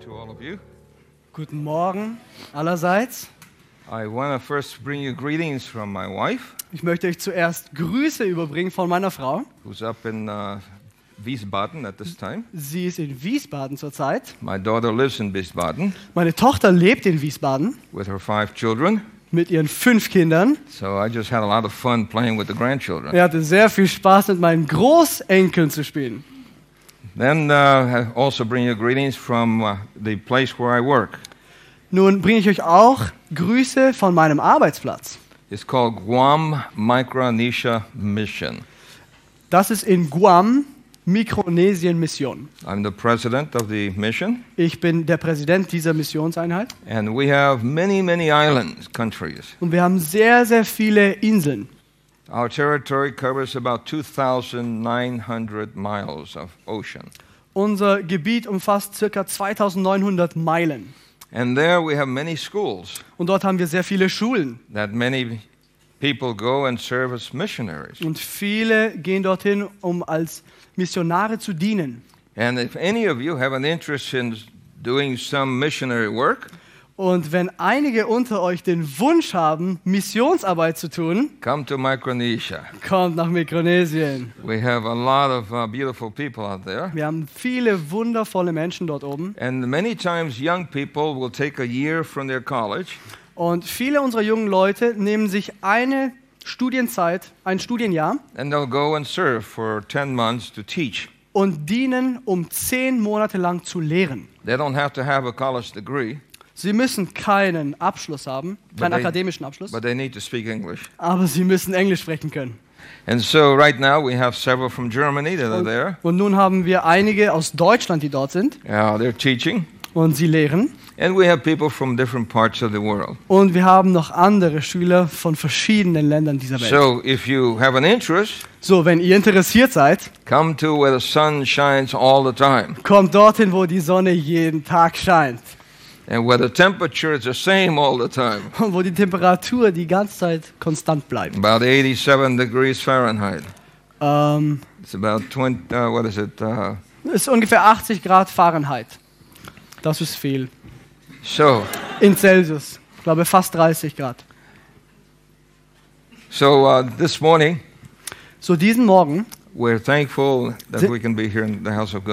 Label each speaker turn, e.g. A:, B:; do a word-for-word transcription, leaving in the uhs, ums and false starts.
A: to all of you.
B: Guten Morgen allerseits.
A: I want to first bring you greetings from my wife,
B: Ich möchte euch zuerst Grüße überbringen von meiner Frau.
A: who's up in uh, Wiesbaden at this time.
B: Sie ist in Wiesbaden zurzeit.
A: My daughter lives in Wiesbaden
B: Meine Tochter lebt in Wiesbaden
A: with her five children,
B: mit ihren fünf Kindern.
A: so I just had a lot of fun playing with the grandchildren.
B: Er hatte sehr viel Spaß, mit meinen Großenkeln zu spielen.
A: Then uh, I also bring you greetings from uh, the place where I work.
B: Nun bringe ich euch auch Grüße von meinem Arbeitsplatz.
A: It's called Guam Micronesia Mission.
B: Das ist in Guam, Mikronesien Mission.
A: I'm the president of the mission,
B: Ich bin der Präsident dieser Missionseinheit.
A: and we have many, many islands, countries.
B: Und wir haben sehr, sehr viele Inseln.
A: Our territory covers about two thousand nine hundred miles of ocean.
B: Unser Gebiet umfasst ca. zweitausendneunhundert Meilen.
A: And there we have many schools
B: Und dort haben wir sehr viele Schulen.
A: that many people go and serve as missionaries.
B: Und viele gehen dorthin, um als Missionare zu dienen.
A: And if any of you have an interest in doing some missionary work,
B: Und wenn einige unter euch den Wunsch haben, Missionsarbeit zu tun,
A: come to Micronesia.
B: kommt nach Mikronesien.
A: We have a lot of uh, beautiful people out there.
B: Wir haben viele wundervolle Menschen dort oben.
A: And many times young people will take a year from their college
B: Und viele unserer jungen Leute nehmen sich eine Studienzeit, ein Studienjahr
A: and they'll go and serve for ten months to teach.
B: und dienen, um zehn Monate lang zu lehren.
A: They don't have to have a college degree,
B: Sie müssen keinen Abschluss haben, keinen
A: they-
B: akademischen Abschluss,
A: but they need to speak English.
B: aber sie müssen Englisch sprechen können.
A: And so right now we have several from Germany that are there.
B: Und nun haben wir einige aus Deutschland, die dort sind
A: Uh, they're teaching.
B: und sie lehren.
A: And we have people from different parts of the world.
B: Und wir haben noch andere Schüler von verschiedenen Ländern dieser Welt.
A: So if you have an interest,
B: So, wenn ihr interessiert seid,
A: come to where the sun shines all the time
B: kommt dorthin, wo die Sonne jeden Tag scheint
A: and where the temperature is the same all the time,
B: und wo die Temperatur die ganze Zeit konstant bleibt.
A: about eighty-seven degrees Fahrenheit.
B: Ähm,
A: It's about twenty, uh, what is it? Uh,
B: ist ungefähr achtzig Grad Fahrenheit. Das ist viel.
A: so,
B: In Celsius. Ich glaube fast dreißig Grad.
A: so uh, this morning,
B: So diesen Morgen
A: we're thankful that
B: Si-
A: we can be here in the house of God.